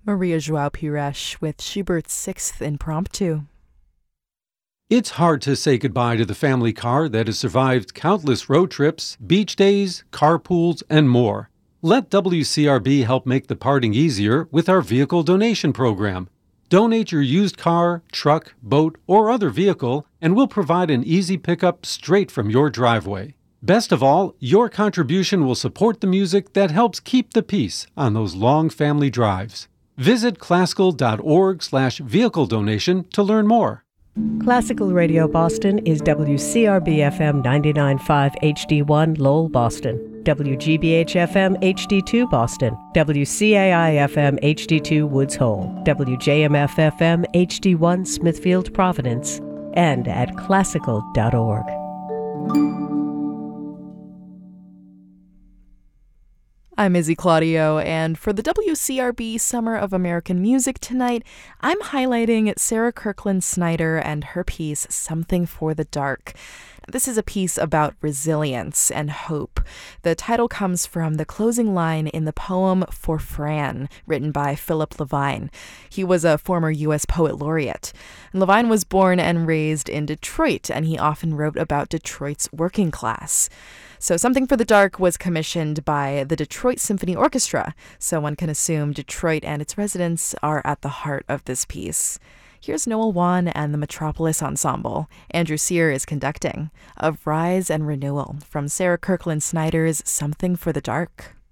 Maria João Pires with Schubert's Sixth Impromptu. It's hard to say goodbye to the family car that has survived countless road trips, beach days, carpools, and more. Let WCRB help make the parting easier with our vehicle donation program. Donate your used car, truck, boat, or other vehicle, and we'll provide an easy pickup straight from your driveway. Best of all, your contribution will support the music that helps keep the peace on those long family drives. Visit classical.org/vehicle donation to learn more. Classical Radio Boston is WCRB-FM 99.5 HD1 Lowell, Boston, WGBH-FM HD2 Boston, WCAI-FM HD2 Woods Hole, WJMF-FM HD1 Smithfield, Providence, and at classical.org. I'm Izzy Claudio, and for the WCRB Summer of American Music tonight, I'm highlighting Sarah Kirkland Snyder and her piece, Something for the Dark. This is a piece about resilience and hope. The title comes from the closing line in the poem For Fran, written by Philip Levine. He was a former U.S. Poet Laureate. Levine was born and raised in Detroit, and he often wrote about Detroit's working class. So Something for the Dark was commissioned by the Detroit Symphony Orchestra, so one can assume Detroit and its residents are at the heart of this piece. Here's Noel Wan and the Metropolis Ensemble. Andrew Sear is conducting. Of Rise and Renewal from Sarah Kirkland Snyder's Something for the Dark.